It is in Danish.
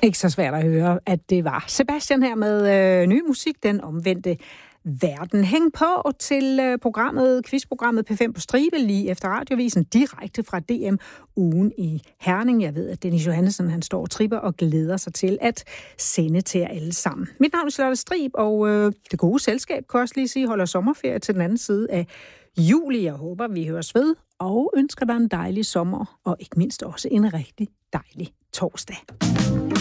Ikke så svært at høre, at det var Sebastian her med ny musik, Den Omvendte Verden. Hæng på til quizprogrammet P5 på stribe lige efter radiovisen, direkte fra DM ugen i Herning. Jeg ved, at Dennis Johannessen, han står og tripper og glæder sig til at sende til jer alle sammen. Mit navn er Charlotte Strib, og det gode selskab, kan også lige sige, holder sommerferie til den anden side af juli. Jeg håber, vi høres ved, og ønsker dig en dejlig sommer, og ikke mindst også en rigtig dejlig torsdag.